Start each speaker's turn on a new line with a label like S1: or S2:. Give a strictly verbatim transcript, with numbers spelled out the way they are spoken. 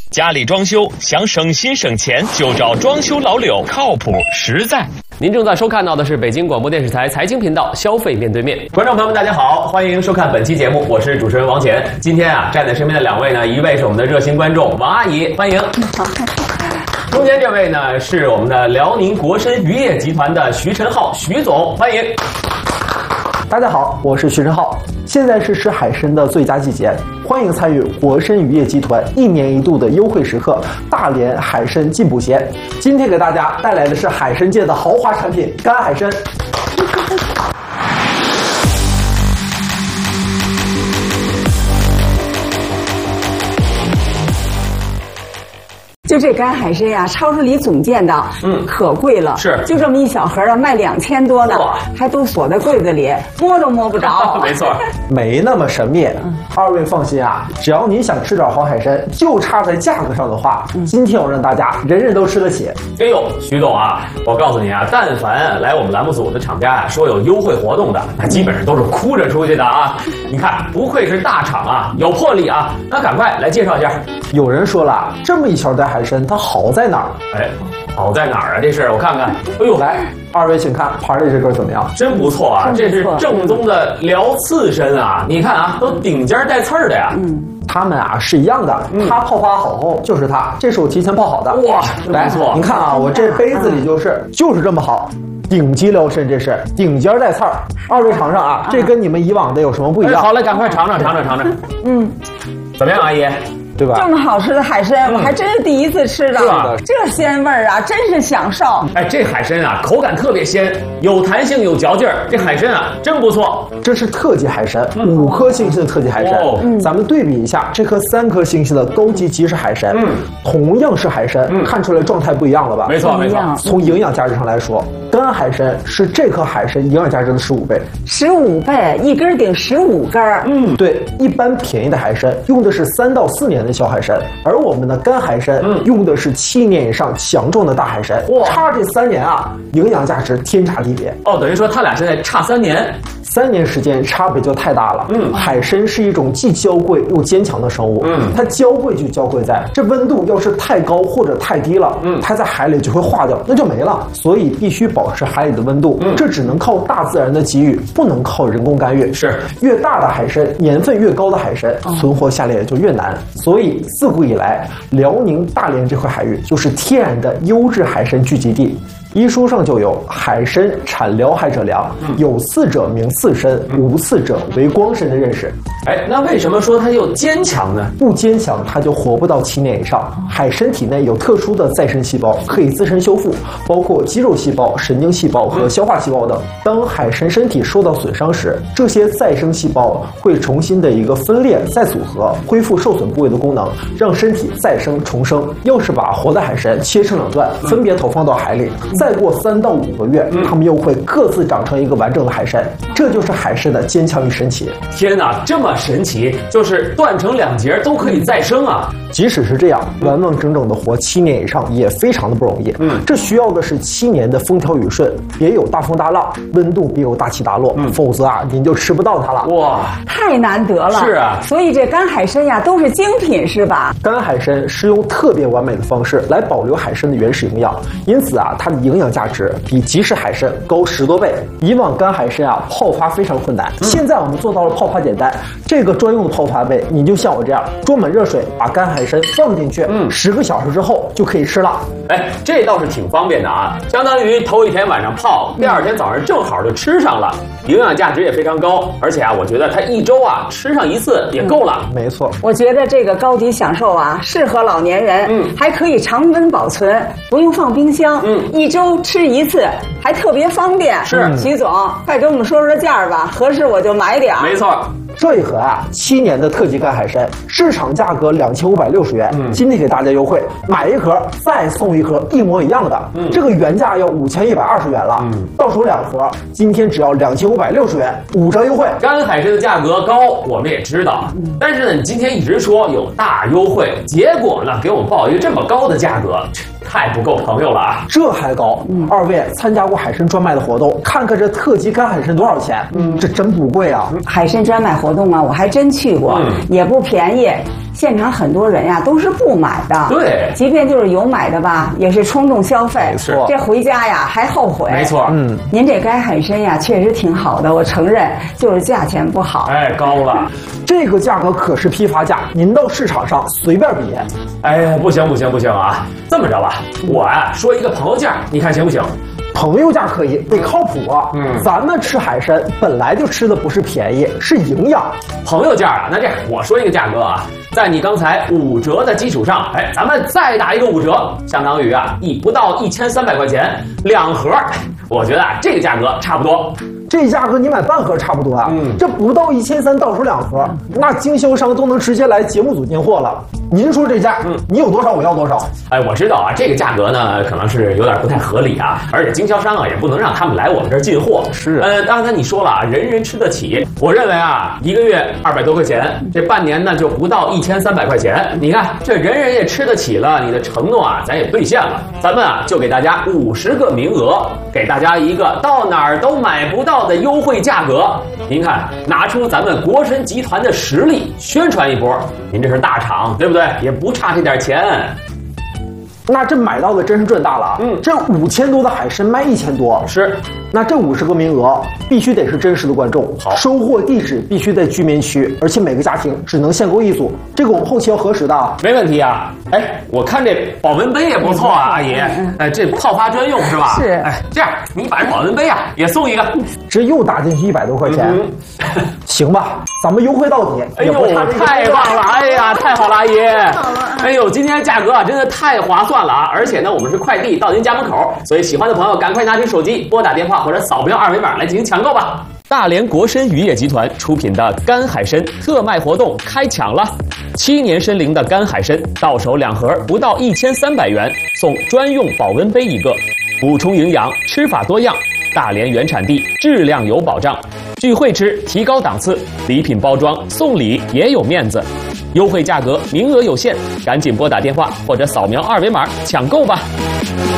S1: 家里装修想省心省钱，就找装修老柳，靠谱实在。
S2: 您正在收看到的是北京广播电视台财经频道《消费面对面》，观众朋友们，大家好，欢迎收看本期节目，我是主持人王乾。今天啊，站在身边的两位呢，一位是我们的热心观众王阿姨，欢迎。中间这位呢，是我们的辽宁国参渔业集团的徐晨浩徐总，欢迎。
S3: 大家好，我是徐晨浩。现在是吃海参的最佳季节，欢迎参与国参渔业集团一年一度的优惠时刻——大连海参进补节。今天给大家带来的是海参界的豪华产品——干海参。
S4: 就这干海参呀，超市里总见到，嗯，可贵了，
S2: 是，
S4: 就这么一小盒啊，卖两千多呢，还都锁在柜子里，摸都摸不着。
S2: 没错，
S3: 没那么神秘。嗯、二位放心啊，只要你想吃点好海参，就差在价格上的话，嗯、今天我让大家人人都吃得起。
S2: 哎呦，徐总啊，我告诉你啊，但凡来我们栏目组的厂家啊，说有优惠活动的，那基本上都是哭着出去的啊。你看，不愧是大厂啊，有魄力啊。那赶快来介绍一下。
S3: 有人说了，这么一小袋海参，它好在哪儿？
S2: 哎，好在哪儿啊？这是我看看。哎呦，
S3: 来，二位请看盘里这根怎么样？
S2: 真不错啊，这是正宗的辽刺参啊！你看啊，都顶尖带刺儿的呀。嗯。
S3: 它们啊是一样的，
S2: 嗯、
S3: 它泡发好后就是它，这是我提前泡好的。
S2: 哇，
S3: 来，
S2: 不错！
S3: 你看啊，我这杯子里就是就是这么好，顶级辽参，这是顶尖带刺儿。二位尝尝啊，这跟你们以往的有什么不一样？
S2: 哎、好嘞，赶快尝尝尝尝尝尝。嗯，怎么样，阿姨？
S3: 对吧？
S4: 这么好吃的海参，嗯、我还真是第一次吃到。
S2: 是
S4: 这鲜味儿啊，真是享受。
S2: 哎，这海参啊，口感特别鲜，有弹性，有嚼劲儿。这海参啊，真不错。
S3: 这是特级海参，嗯、五颗星星的特级海参。哦、嗯，咱们对比一下，这颗三颗星星的高级即食海参，嗯，同样是海参，嗯、看出来状态不一样了吧？
S2: 没错，没错。
S3: 从营养价值上来说，干海参是这颗海参营养价值的十五倍。
S4: 十五倍，一根顶十五根。
S3: 嗯，对，一般便宜的海参用的是三到四年的小海参。而我们的干海参、嗯、用的是七年以上强壮的大海参，差这三年啊，营养价值天差地别。
S2: 哦，等于说它俩现在差三年，
S3: 三年时间差别就太大了。嗯，海参是一种既娇贵又坚强的生物。嗯，它娇贵就娇贵在这温度要是太高或者太低了，嗯，它在海里就会化掉，那就没了。所以必须保持海里的温度。嗯，这只能靠大自然的给予，不能靠人工干预。
S2: 是，
S3: 越大的海参，年份越高的海参，哦、存活下来也就越难。所以。自古以来，辽宁大连这块海域就是天然的优质海参聚集地。医书上就有海参产辽海者良，有刺者名刺参，无刺者为光参的认识。
S2: 哎，那为什么说它又坚强呢？
S3: 不坚强，它就活不到七年以上。海参体内有特殊的再生细胞，可以自身修复，包括肌肉细胞、神经细胞和消化细胞等。当海参身体受到损伤时，这些再生细胞会重新的一个分裂再组合，恢复受损部位的功能，让身体再生重生。要是把活的海参切成两段，分别投放到海里。再过三到五个月，它们又会各自长成一个完整的海参，这就是海参的坚强与神奇。
S2: 天哪，这么神奇，就是断成两截都可以再生啊！
S3: 即使是这样，完完整整的活七年以上也非常的不容易。嗯，这需要的是七年的风调雨顺，别有大风大浪，温度别有大起大落，嗯、否则啊，您就吃不到它了。
S2: 哇，
S4: 太难得了！
S2: 是啊，
S4: 所以这干海参呀都是精品，是吧？
S3: 干海参是用特别完美的方式来保留海参的原始营养，因此啊，它的营养价值比即食海参高十多倍。以往干海参啊泡发非常困难，嗯、现在我们做到了泡发简单。这个专用的泡发杯，你就像我这样装满热水，把干海参放进去，嗯，十个小时之后就可以吃了。
S2: 哎，这倒是挺方便的啊，相当于头一天晚上泡，第二天早上正好就吃上了，营养价值也非常高。而且啊，我觉得它一周啊吃上一次也够了。
S3: 嗯、没错，
S4: 我觉得这个高级享受啊，适合老年人，嗯，还可以常温保存，不用放冰箱，嗯，一周吃一次。还特别方便。
S2: 是，
S4: 徐总，快给我们说说价吧，合适我就买点。
S2: 没错。
S3: 这一盒啊，七年的特级干海参，市场价格两千五百六十元，嗯，今天给大家优惠，买一盒再送一盒一模一样的，嗯，这个原价要五千一百二十元了，嗯，到手两盒，今天只要两千五百六十元，五折优惠。
S2: 干海参的价格高，我们也知道，嗯，但是呢，你今天一直说有大优惠，结果呢，给我们报一个这么高的价格。 太不够朋友了啊！
S3: 这还高？嗯，二位参加过海参专卖的活动，看看这特级干海参多少钱？嗯，这真不贵啊！
S4: 海参专卖活动啊，我还真去过，嗯、也不便宜。现场很多人呀、啊、都是不买的，
S2: 对，
S4: 即便就是有买的吧，也是冲动消费，
S2: 没错，
S4: 这回家呀还后悔。
S2: 没错，
S4: 嗯，您这干海参呀确实挺好的，我承认，就是价钱不好。
S2: 哎，高了，
S3: 这个价格可是批发价，您到市场上随便比。
S2: 哎，不行不行不行啊！这么着吧，我呀、啊、说一个朋友价，你看行不行？
S3: 朋友价可以，得靠谱啊！嗯，咱们吃海参本来就吃的不是便宜，是营养。
S2: 朋友价啊，那这样我说一个价格啊，在你刚才五折的基础上，哎，咱们再打一个五折，相当于啊一不到一千三百块钱两盒。我觉得啊这个价格差不多。
S3: 这价格你买半盒差不多啊，嗯，这不到一千三，到手两盒，那经销商都能直接来节目组进货了。您说这价，嗯，你有多少我要多少。
S2: 哎，我知道啊，这个价格呢可能是有点不太合理啊，而且经销商啊也不能让他们来我们这儿进货。
S3: 是，
S2: 呃，刚才你说了啊，人人吃得起，我认为啊，一个月二百多块钱，这半年呢就不到一千三百块钱。你看这人人也吃得起了，你的承诺啊咱也兑现了，咱们啊就给大家五十个名额，给大家一个到哪儿都买不到的优惠价格。您看，拿出咱们国参集团的实力宣传一波，您这是大厂，对不对？也不差这点钱。
S3: 那这买到的真是赚大了啊！嗯，这五千多的海参卖一千多，
S2: 是。
S3: 那这五十个名额必须得是真实的观众，
S2: 好，
S3: 收货地址必须在居民区，而且每个家庭只能限购一组。这个我们后期要核实的啊。
S2: 没问题啊。哎，我看这保温杯也不错啊，阿姨。哎，这泡发专用是吧？
S4: 是。
S2: 哎，这样你把这保温杯啊也送一个，
S3: 这又打进去一百多块钱，嗯、行吧？咱们优惠到底。
S2: 哎呦，太棒了！哎呀，太好了，阿姨。哎呦，今天价格啊真的太划算了啊！而且呢，我们是快递到您家门口，所以喜欢的朋友赶快拿起手机拨打电话或者扫描二维码来进行抢购吧。
S1: 大连国参渔业集团出品的干海参特卖活动开抢了，七年参龄的干海参到手两盒不到一千三百元，送专用保温杯一个，补充营养，吃法多样。大连原产地，质量有保障，聚会吃提高档次，礼品包装送礼也有面子。优惠价格，名额有限，赶紧拨打电话或者扫描二维码抢购吧。